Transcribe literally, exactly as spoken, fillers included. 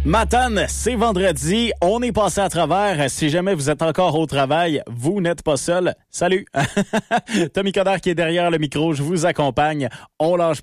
Matane, c'est vendredi, on est passé à travers. Si jamais vous êtes encore au travail, vous n'êtes pas seul. Salut! Tommy Coderre qui est derrière le micro, je vous accompagne. On lâche